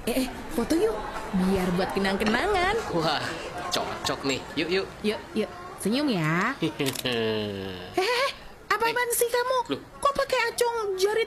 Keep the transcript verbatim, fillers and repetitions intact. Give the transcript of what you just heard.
Eh, eh, foto yuk. Biar buat kenang-kenangan. Wah, cocok nih. Yuk, yuk. Yuk, yuk. Senyum ya. Hehehe. Apa-apaan sih kamu? Loh. Kok pakai acung jari